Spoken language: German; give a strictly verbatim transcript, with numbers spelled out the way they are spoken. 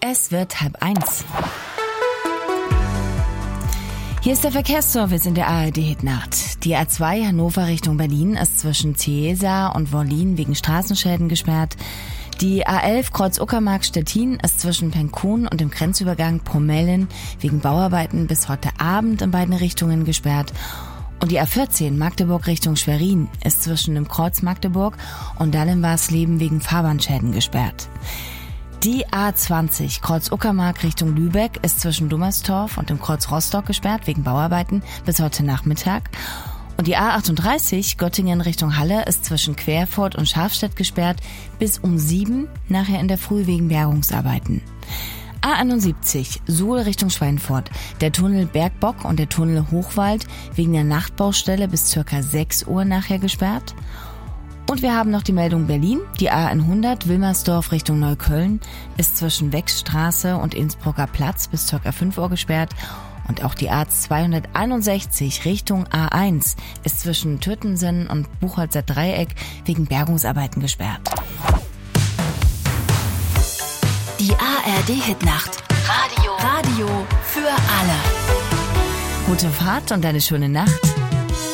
Es wird halb eins. Hier ist der Verkehrsservice in der A R D-Hitnacht. Die A zwei Hannover Richtung Berlin ist zwischen Ciesa und Wollin wegen Straßenschäden gesperrt. Die A elf Kreuz Uckermark-Stettin ist zwischen Penkun und dem Grenzübergang Promellen wegen Bauarbeiten bis heute Abend in beiden Richtungen gesperrt. Und die A vierzehn Magdeburg Richtung Schwerin ist zwischen dem Kreuz Magdeburg und Dallenwarsleben wegen Fahrbahnschäden gesperrt. Die A zwanzig Kreuz Uckermark Richtung Lübeck ist zwischen Dummerstorf und dem Kreuz Rostock gesperrt wegen Bauarbeiten bis heute Nachmittag. Und die A achtunddreißig Göttingen Richtung Halle ist zwischen Querfurt und Schafstedt gesperrt bis um sieben, nachher in der Früh wegen Bergungsarbeiten. A einundsiebzig Suhl Richtung Schweinfurt. Der Tunnel Bergbock und der Tunnel Hochwald wegen der Nachtbaustelle bis circa sechs Uhr nachher gesperrt. Und wir haben noch die Meldung Berlin. Die A hundert Wilmersdorf Richtung Neukölln ist zwischen Wechsstraße und Innsbrucker Platz bis circa fünf Uhr gesperrt. Und auch die A zweihunderteinundsechzig Richtung A eins ist zwischen Türtensen und Buchholzer Dreieck wegen Bergungsarbeiten gesperrt. Die A R D-Hitnacht. Radio. Radio für alle. Gute Fahrt und eine schöne Nacht.